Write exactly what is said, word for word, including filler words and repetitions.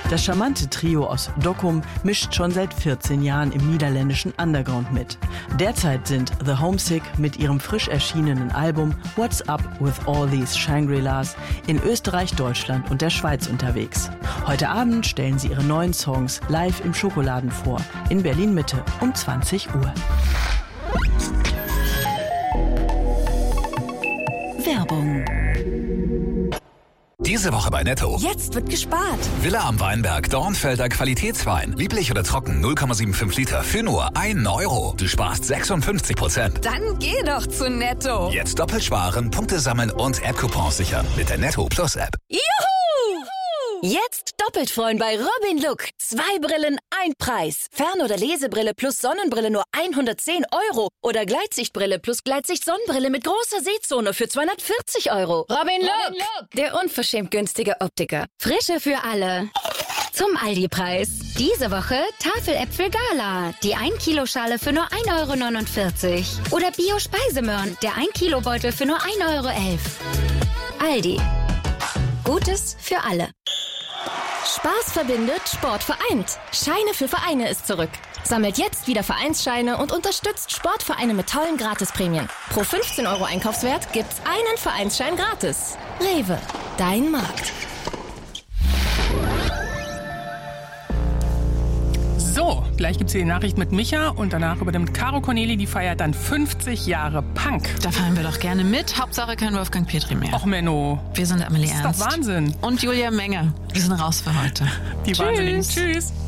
Das charmante Trio aus Dokkum mischt schon seit vierzehn Jahren im niederländischen Underground mit. Derzeit sind The Homesick mit ihrem frisch erschienenen Album What's Up With All These Shangri-Las in Österreich, Deutschland und der Schweiz unterwegs. Heute Abend stellen sie ihre neuen Songs live im Schokoladen vor, in Berlin-Mitte um zwanzig Uhr. Werbung. Diese Woche bei Netto. Jetzt wird gespart. Villa am Weinberg, Dornfelder Qualitätswein. Lieblich oder trocken, null Komma fünfundsiebzig Liter für nur einen Euro. Du sparst sechsundfünfzig Prozent. Dann geh doch zu Netto. Jetzt doppelt sparen, Punkte sammeln und App-Coupons sichern mit der Netto Plus App. Juhu! Jetzt doppelt freuen bei Robin Look. Zwei Brillen, ein Preis. Fern- oder Lesebrille plus Sonnenbrille nur hundertzehn Euro. Oder Gleitsichtbrille plus Gleitsicht-Sonnenbrille mit großer Sehzone für zweihundertvierzig Euro. Robin Look, Robin Look, der unverschämt günstige Optiker. Frische für alle. Zum Aldi-Preis. Diese Woche Tafeläpfel Gala. Die ein Kilo Schale für nur ein Euro neunundvierzig. Oder Bio-Speisemöhren. Der ein Kilo Beutel für nur ein Euro elf. Aldi. Gutes für alle. Spaß verbindet, Sport vereint. Scheine für Vereine ist zurück. Sammelt jetzt wieder Vereinsscheine und unterstützt Sportvereine mit tollen Gratisprämien. Pro fünfzehn Euro Einkaufswert gibt's einen Vereinsschein gratis. Rewe, dein Markt. So, gleich gibt's hier die Nachricht mit Micha und danach übernimmt Caro Corneli, die feiert dann fünfzig Jahre Punk. Da feiern wir doch gerne mit. Hauptsache kein Wolfgang Petri mehr. Och, Menno. Wir sind Amelie Ernst. Das ist doch Wahnsinn. Und Julia Menger. Wir sind raus für heute. Die Tschüss. Wahnsinnigen. Tschüss.